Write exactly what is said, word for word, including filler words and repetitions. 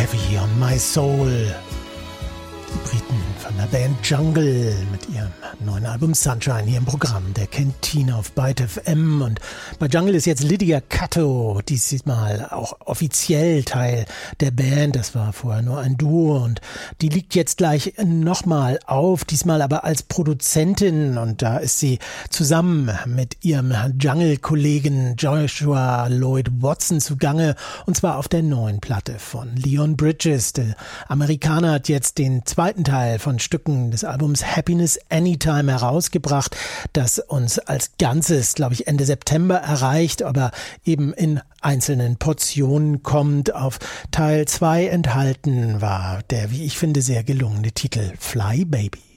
Heavy on My Soul. Die Briten von der Band Jungle mit ihrem neuen Album Sunshine hier im Programm der Kantine auf Byte F M. Und bei Jungle ist jetzt Lydia Catto diesmal auch offiziell Teil der Band. Das war vorher nur ein Duo und die liegt jetzt gleich nochmal auf, diesmal aber als Produzentin, und da ist sie zusammen mit ihrem Jungle-Kollegen Joshua Lloyd Watson zugange, und zwar auf der neuen Platte von Leon Bridges. Der Amerikaner hat jetzt den zweiten Teil von Stücken des Albums Happiness Anytime herausgebracht, das uns als Ganzes, glaube ich, Ende September erreicht, aber eben in einzelnen Portionen kommt. Auf Teil zwei enthalten war der, wie ich finde, sehr gelungene Titel Fly Baby.